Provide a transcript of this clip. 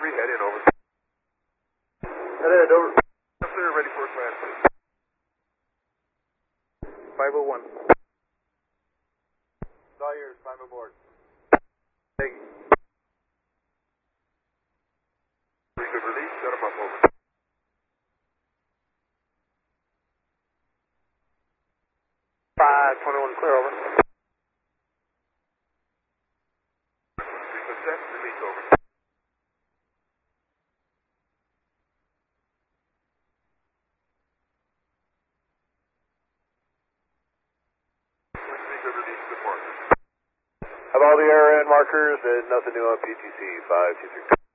30, head in, over. Head in, over. Clear, ready for command, please. 501. Sawyers, climb aboard. Thank you. Pretty good release, set him up, over. 521, clear, over. Sequence set, release, over. Pretty good release, good markers. Have all the air end markers and nothing new on PTC 523.